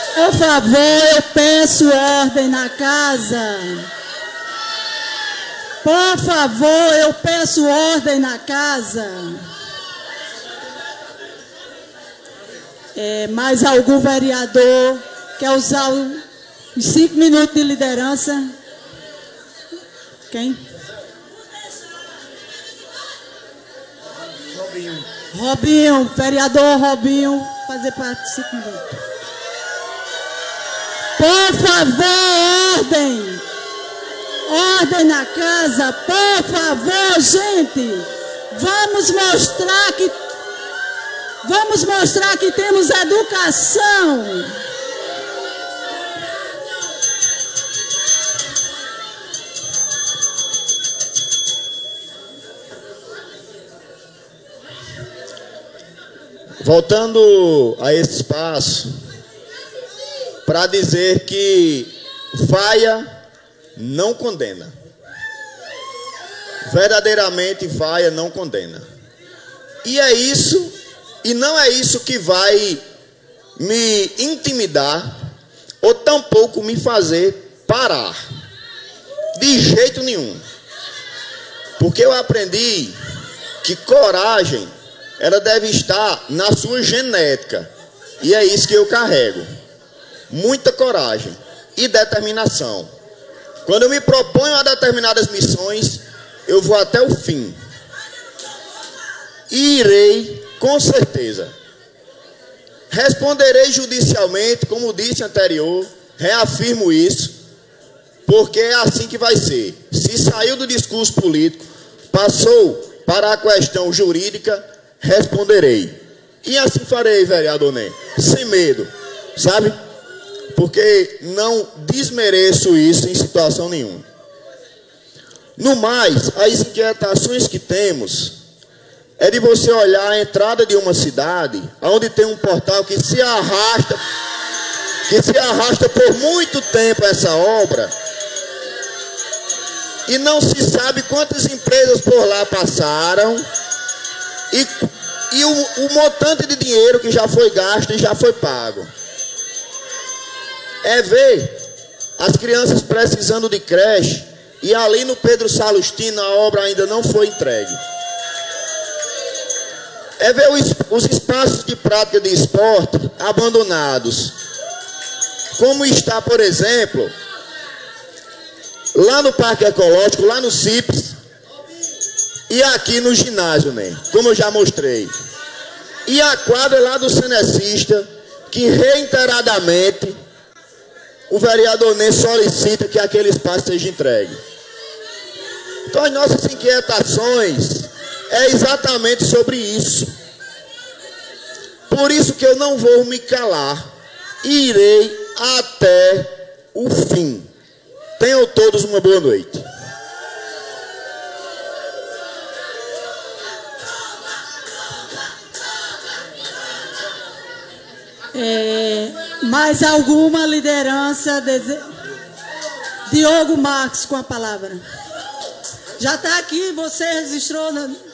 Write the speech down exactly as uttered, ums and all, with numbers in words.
Por favor, eu peço ordem na casa. Por favor, eu peço ordem na casa. É, mais algum vereador quer usar os cinco minutos de liderança? Quem? Robinho. Robinho, vereador Robinho, fazer parte de cinco minutos. Por favor, ordem. Ordem na casa, por favor, gente. Vamos mostrar que vamos mostrar que temos educação. Voltando a esse espaço, para dizer que Faia não condena. Verdadeiramente, Faia não condena. E é isso, e não é isso que vai me intimidar, ou tampouco me fazer parar. De jeito nenhum. Porque eu aprendi que coragem, ela deve estar na sua genética. E é isso que eu carrego. Muita coragem e determinação. Quando eu me proponho a determinadas missões, eu vou até o fim. E irei, com certeza. Responderei judicialmente, como disse anterior, reafirmo isso, porque é assim que vai ser. Se saiu do discurso político, passou para a questão jurídica, responderei. E assim farei, vereador Ney, sem medo, sabe? Porque não desmereço isso em situação nenhuma. No mais, as inquietações que temos é de você olhar a entrada de uma cidade, onde tem um portal que se arrasta, que se arrasta por muito tempo essa obra, e não se sabe quantas empresas por lá passaram, e, e o, o montante de dinheiro que já foi gasto e já foi pago. É ver as crianças precisando de creche, e ali no Pedro Salustino a obra ainda não foi entregue. É ver os, os espaços de prática de esporte abandonados. Como está, por exemplo, lá no Parque Ecológico, lá no C I P S, e aqui no ginásio, né? Como eu já mostrei. E a quadra lá do Cenecista, que reiteradamente o vereador Ney solicita que aquele espaço seja entregue. Então as nossas inquietações é exatamente sobre isso. Por isso que eu não vou me calar. Irei até o fim. Tenham todos uma boa noite. É, mais alguma liderança? Dese... Diogo Marques com a palavra. Já está aqui, você registrou... Na...